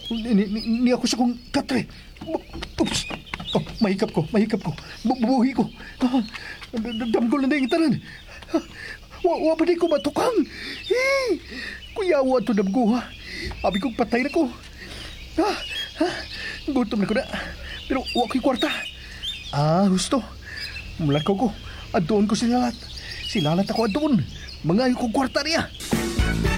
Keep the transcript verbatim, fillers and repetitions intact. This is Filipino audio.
Ni, ni, ni ako sa kong katre. Oops. Oh, mahikap ko, mahikap ko. Bu- Bubuhi ko. Ah, damgol na na yung tanan. Ah, Wa, wa ba di ko matukang? Eh, kuyawa to damgo ha. Abi kong patay na ko. Ah, ah, gutom na ko na. Pero wa ko'y kwarta. Ah, gusto. Mulakaw ko. Adoon ko si Lalat. Si Lalat ako adoon. Mangayo kong kwarta niya.